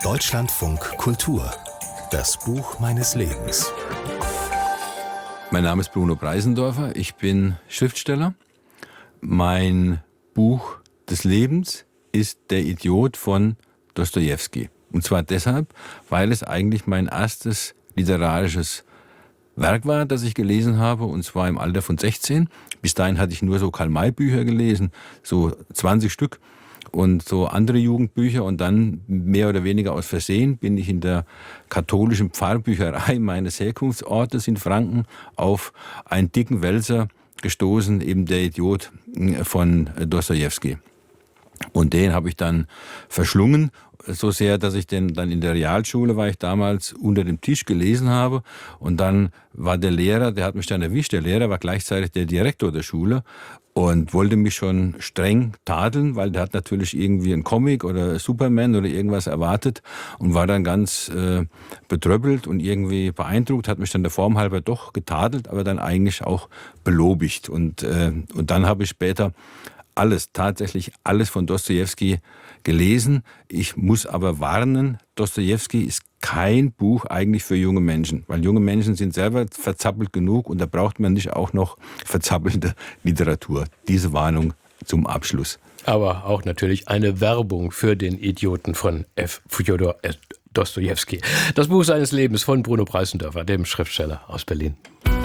Deutschlandfunk Kultur. Das Buch meines Lebens. Mein Name ist Bruno Preisendorfer, ich bin Schriftsteller. Mein Buch des Lebens ist Der Idiot von Dostojewski. Und zwar deshalb, weil es eigentlich mein erstes literarisches Werk war, das ich gelesen habe, und zwar im Alter von 16. Bis dahin hatte ich nur so Karl-May-Bücher gelesen, so 20 Stück und so andere Jugendbücher, und dann mehr oder weniger aus Versehen bin ich in der katholischen Pfarrbücherei meines Herkunftsortes in Franken auf einen dicken Wälzer gestoßen, eben Der Idiot von Dostojewski. Und den habe ich dann verschlungen, so sehr, dass ich den dann in der Realschule, war ich damals, unter dem Tisch gelesen habe. Und dann war der Lehrer, der hat mich dann erwischt, der Lehrer war gleichzeitig der Direktor der Schule und wollte mich schon streng tadeln, weil der hat natürlich irgendwie einen Comic oder Superman oder irgendwas erwartet und war dann ganz betröppelt und irgendwie beeindruckt, hat mich dann der Form halber doch getadelt, aber dann eigentlich auch belobigt. Und dann habe ich später tatsächlich alles von Dostojewski gelesen. Ich muss aber warnen, Dostojewski ist kein Buch eigentlich für junge Menschen, weil junge Menschen sind selber verzappelt genug und da braucht man nicht auch noch verzappelte Literatur. Diese Warnung zum Abschluss. Aber auch natürlich eine Werbung für den Idioten von F. Fjodor Dostojewski. Das Buch seines Lebens von Bruno Preisendorfer, dem Schriftsteller aus Berlin.